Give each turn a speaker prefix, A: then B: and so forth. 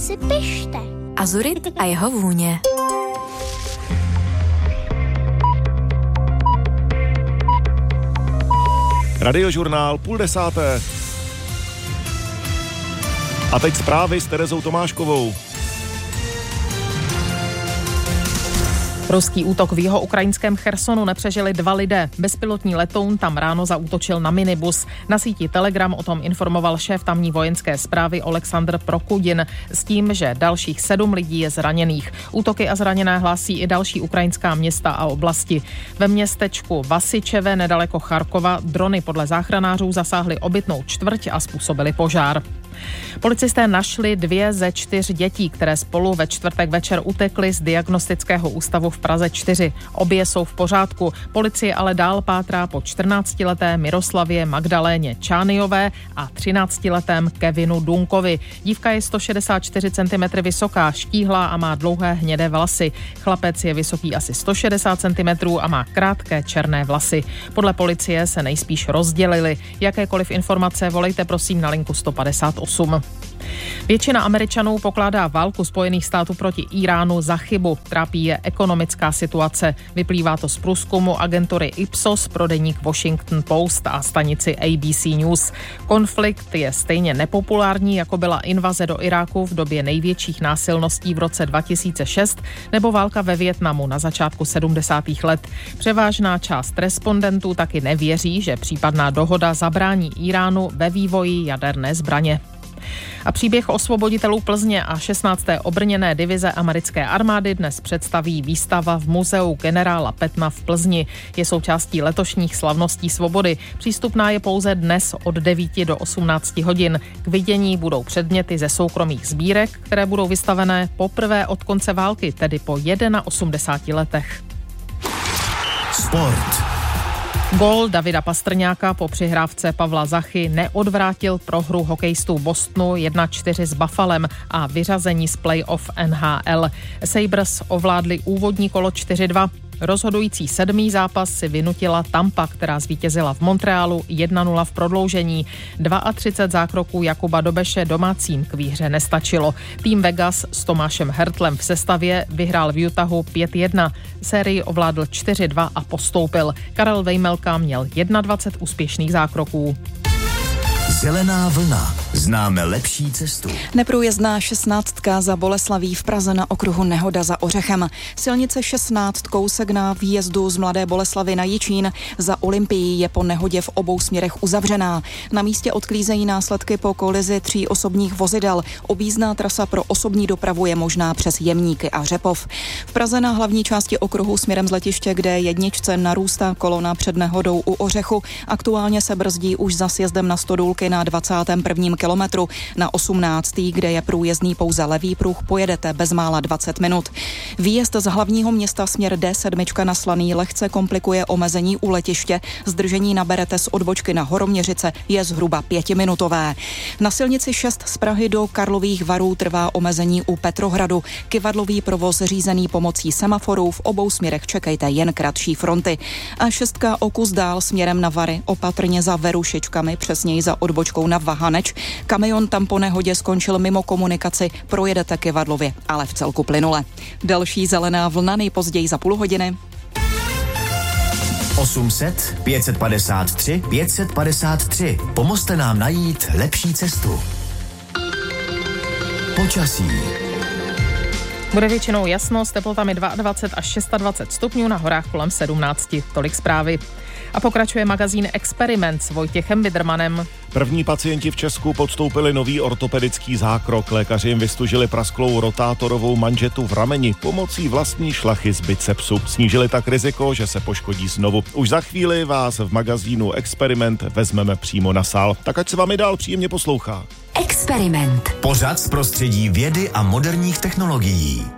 A: si pište.
B: Azurit a jeho vůně.
C: Radiožurnál 9:30. A teď zprávy s Terezou Tomáškovou.
D: Ruský útok v jihoукраjinském Chersonu nepřežili 2 lidé. Bezpilotní letoun tam ráno zaútočil na minibus. Na síti Telegram o tom informoval šéf tamní vojenské správy Oleksandr Prokudin s tím, že dalších 7 lidí je zraněných. Útoky a zraněné hlásí i další ukrajinská města a oblasti. Ve městečku Vasičeve nedaleko Charkova drony podle záchranářů zasáhly obytnou čtvrť a způsobily požár. Policisté našli 2 ze 4 dětí, které spolu ve čtvrtek večer utekly z diagnostického ústavu v Praze 4. Obě jsou v pořádku. Policie ale dál pátrá po 14leté Miroslavě Magdaléně Čányové a 13letém Kevinu Dunkovi. Dívka je 164 cm vysoká, štíhlá a má dlouhé hnědé vlasy. Chlapec je vysoký asi 160 cm a má krátké černé vlasy. Podle policie se nejspíš rozdělili. Jakékoliv informace volejte prosím na linku 158. Většina Američanů pokládá válku Spojených států proti Iránu za chybu. Trápí je ekonomická situace. Vyplývá to z průzkumu agentury Ipsos pro deník Washington Post a stanici ABC News. Konflikt je stejně nepopulární, jako byla invaze do Iráku v době největších násilností v roce 2006 nebo válka ve Vietnamu na začátku 70. let. Převážná část respondentů taky nevěří, že případná dohoda zabrání Iránu ve vývoji jaderné zbraně. A příběh osvoboditelů Plzně a 16. obrněné divize americké armády dnes představí výstava v muzeu generála Petna v Plzni. Je součástí letošních slavností svobody. Přístupná je pouze dnes od 9 do 18 hodin. K vidění budou předměty ze soukromých sbírek, které budou vystavené poprvé od konce války, tedy po 81 letech.
E: Sport.
D: Gól Davida Pastrňáka po přihrávce Pavla Zachy neodvrátil prohru hokejistů Bostonu 1-4 s Buffalem a vyřazení z playoff NHL. Sabres ovládli úvodní kolo 4-2. Rozhodující 7. zápas si vynutila Tampa, která zvítězila v Montrealu 1-0 v prodloužení. 32 zákroků Jakuba Dobeše domácím k výhře nestačilo. Tým Vegas s Tomášem Hertlem v sestavě vyhrál v Utahu 5-1. Sérii ovládl 4-2 a postoupil. Karel Vejmelka měl 21 úspěšných zákroků.
E: Zelená vlna. Známe lepší cestu.
F: Neprůjezdná 16 za Boleslaví v Praze na okruhu nehoda za Ořechem. Silnice 16 kousek na výjezdu z Mladé Boleslavi na Jičín za Olympií je po nehodě v obou směrech uzavřená. Na místě odklízejí následky po kolizi 3 osobních vozidel. Objízdná trasa pro osobní dopravu je možná přes Jemníky a Řepov. V Praze na hlavní části okruhu směrem z letiště, kde jedničce narůstá kolona před nehodou u Ořechu. Aktuálně se brzdí už za sjezdem na Stodůlky na 21. kilometru. Na 18. kde je průjezdný pouze levý pruh, pojedete bezmála 20 minut. Výjezd z hlavního města směr D7 na Slaný lehce komplikuje omezení u letiště. Zdržení naberete z odbočky na Horoměřice je zhruba 5minutové. Na silnici 6 z Prahy do Karlových Varů trvá omezení u Petrohradu. Kyvadlový provoz řízený pomocí semaforů, v obou směrech čekejte jen kratší fronty. A 6 o kus dál směrem na Vary, opatrně za Verušičkami, přesněji za odbočkou na Vahaneč. Kamion tam po nehodě skončil mimo komunikaci, projedete Kyvadlově, ale v celku plynule. Další zelená vlna nejpozději za půl hodiny.
E: 800 553 553. Pomozte nám najít lepší cestu. Počasí.
D: Bude většinou jasno s teplotami 22 až 26 stupňů, na horách kolem 17. Tolik zprávy. A pokračuje magazín Experiment s Vojtěchem Bidermanem.
C: První pacienti v Česku podstoupili nový ortopedický zákrok. Lékaři jim vystužili prasklou rotátorovou manžetu v rameni pomocí vlastní šlachy z bicepsu. Snížili tak riziko, že se poškodí znovu. Už za chvíli vás v magazínu Experiment vezmeme přímo na sál. Tak ať se vám i dál příjemně poslouchá.
B: Experiment.
E: Pořad z prostředí vědy a moderních technologií.